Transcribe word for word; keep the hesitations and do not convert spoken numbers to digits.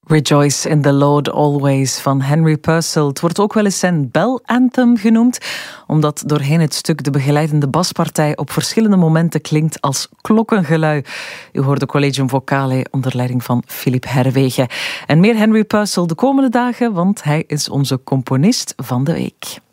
Rejoice in the Lord Always van Henry Purcell. Het wordt ook wel eens zijn Bell Anthem genoemd, omdat doorheen het stuk de begeleidende baspartij op verschillende momenten klinkt als klokkengelui. U hoorde Collegium Vocale onder leiding van Philippe Herwegen. En meer Henry Purcell de komende dagen, want hij is onze componist van de week.